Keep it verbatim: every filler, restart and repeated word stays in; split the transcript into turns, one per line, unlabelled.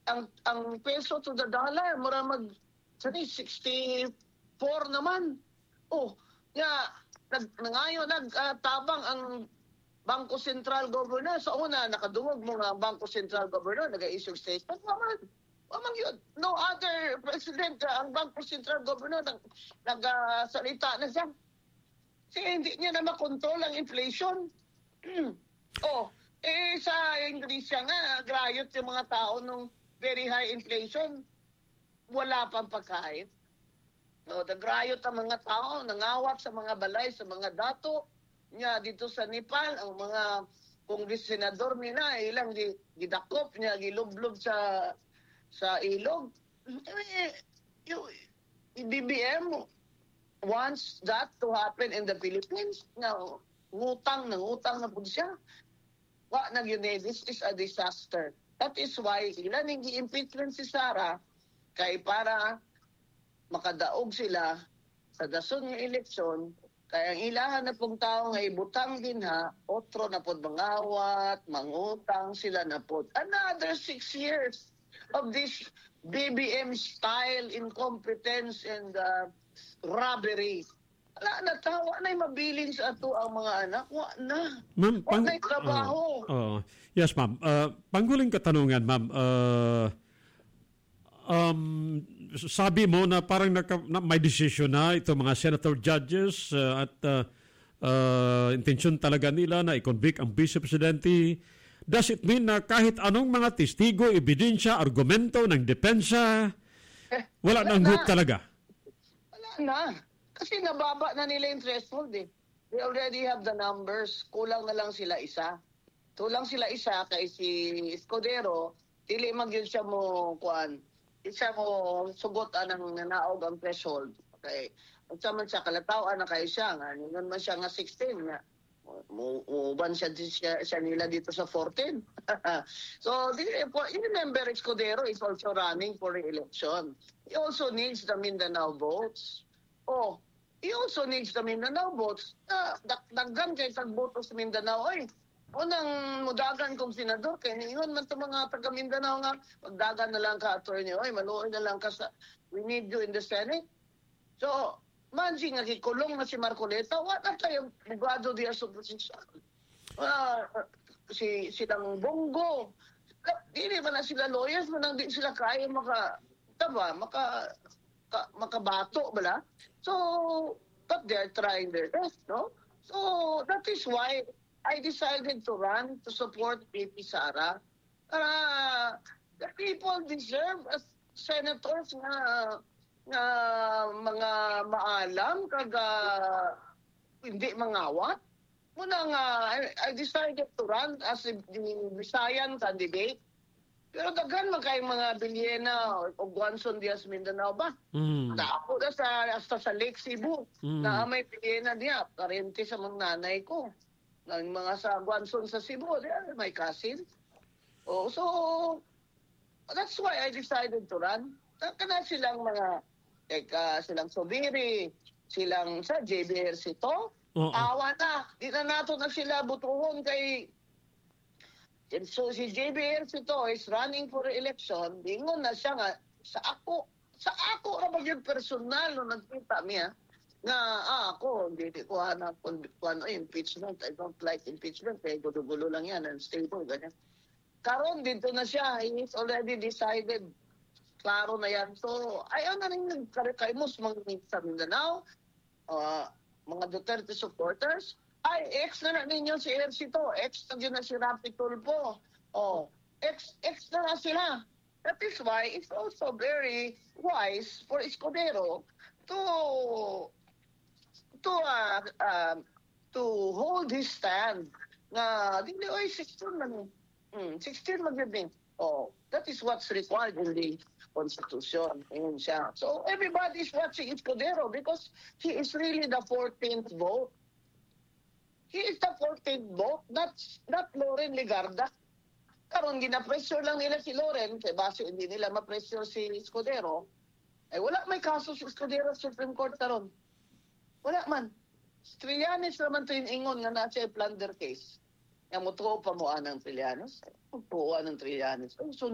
ang ang peso to the dollar mura mag sani sixty-four naman. Oh, nga nag nangayo nagtabang ang Bangko Sentral Governor. Sa una nakadungog mo nga Bangko Sentral Governor naga-issue statement naman. Amang yun, no other president uh, ang Bangko Sentral Governor nag nagasalita na siya. Kasi hindi niya na makontrol ang inflation. Oh, eh sa Indonesia nga grayot yung mga tao nung very high inflation, wala pang pagkain. No, nagrayot ang mga tao, nangawat sa mga balay, sa mga dato. Nya dito sa Nepal, ang mga kongres senador nila, ilang di, gidakop niya, gilublob sa sa ilog. Eh, yung B B M wants that to happen in the Philippines. Now, ngutang na ngutang na po siya. Wa na yun eh, this is a disaster. That is why ilan yung i-impeachment si Sara kay para makadaog sila sa dason ng eleksyon. Kaya ang ilahan na pong tao nga ibutang din ha, otro na po mangawat, mangutang sila na po. Another six years of this B B M style incompetence and uh, robbery. Wala na tawa na mabilin sa ato ang mga anak. Wa na.
Ma'am,
Wa na trabaho.
Uh, uh, yes, ma'am. Uh, panghuling katanungan, ma'am. Uh, um, sabi mo na parang naka, na, may decision na ito mga senator judges uh, at uh, uh, intensyon talaga nila na i-convict ang Vice Presidente. Does it mean na kahit anong mga testigo, ebidensya, argumento ng depensa,
Eh,
wala, wala nang hope talaga?
Wala na. Kasi nababa na nila yung threshold eh. They already have the numbers. Kulang na lang sila isa. Kulang sila isa kay si Escudero, dili magyud siya mo kuan. Isa mo sugot anang nanaog ang threshold. Okay. At sa man siya kalataw na kay siya nga, ngon man siya nga sixteen nga. Uban siya, siya, siya nila dito sa fourteen. So, you remember Escudero is also running for re-election. He also needs the Mindanao votes. Oh, he also needs the Mindanao votes. Uh, dagdagan kay tagboto sa Mindanao. Oy, unang mudagan kong senador, kaya niyon man ito mga taga Mindanao nga, magdagan na lang ka, attorney. Oy, maluoy na lang ka sa, we need you in the Senate. So, mansi nga kikulong na si Marcoleta, wala tayo bugado diya sa posisyon. Uh, si silang Bongo, hindi ba na sila lawyers, manang di sila kaya maka, taba, maka, ka, makabato bala. So, but they're trying their best, no? So, that is why I decided to run to support A P Sara. Para the people deserve as senators na na mga maalam kaga hindi mangawat. Muna nga, I, I decided to run as a Visayan candidate. Pero daghan man kay mga Villena o Guanzon Diaz Mindanao ba? Mm. Na ako na sa, hasta sa Lake Cebu, mm. na may Villena diya, karente sa mga nanay ko. Ng mga sa Guanzon sa Cebu, diya, may cousin. Oh, so, that's why I decided to run. Kana silang mga, teka, silang Sobiri, silang sa J B Ercito, uh-uh. awa na. Di na nato na sila butuhon kay so si J B Ercito is running for election. Dingon na siya nga sa ako sa ako ra ba yung personal no nagkita niya nga ah, ako hindi ko hanap kung ano impeachment. I don't like impeachment kaya gulo-gulo lang yan unstable ganyan. Karon dito na siya, he is already decided. Klaro na yan. So ayaw na rin nagkarikaimos mga sa Mindanao, uh, mga Duterte supporters. Ay, ex na na ninyo si Ercito. Ex na yun na si Rapi Tulfo. Oh, ex, ex na na sila. That is why it's also very wise for Escudero to to uh, uh, to hold his stand. Na, di ba, oy, sixteen man. Hmm, sixteen man yun. Oh, that is what's required in the Constitution. Ayun siya. So, everybody is watching Escudero because he is really the fourteenth vote. He is the fourteenth vote, not, not Loren Legarda. Karon gina-pressure lang nila si Loren, kaya base hindi nila ma-pressure si Escudero. Eh, wala may kaso si Escudero sa Supreme Court karon. Wala man. Trillanes naman ito yung ingon nga na siya plunder case. Nga mutuo pa mo anang Trillanes. Mutuo anang Trillanes. So,